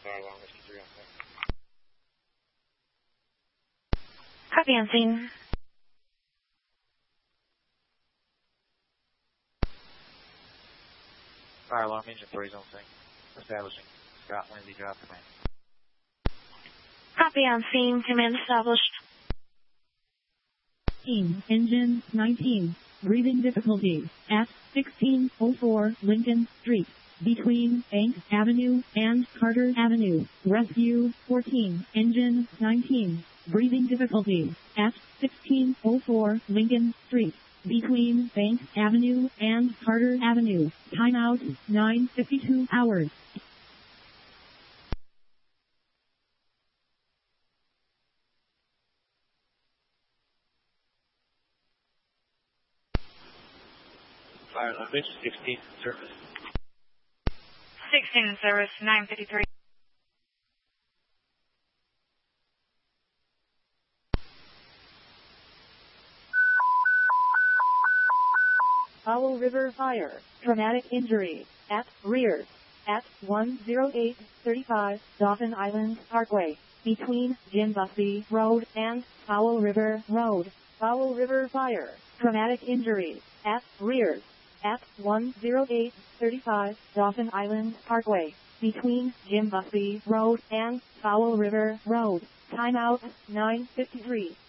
Fire alarm Whiskey 3 on scene. Copy on scene. Fire alarm engine 3 is on scene. Establishing. Scott Lindsay Drive command. Copy on scene. Command established. Engine 19. Breathing difficulty at 1604 Lincoln Street, between Bank Avenue and Carter Avenue. Rescue 14. Engine 19. Breathing difficulty at 1604 Lincoln Street, between Bank Avenue and Carter Avenue. Timeout 9:52 hours. Fire alarm engine 16 service. 16 in service, 953. Powell River Fire. Traumatic injury at rear at 10835 Dauphin Island Parkway, between Jim Busby Road and Powell River Road. Powell River Fire. Traumatic injury at rear at 10835 Dauphin Island Parkway, between Jim Busby Road and Powell River Road. Timeout 9:53.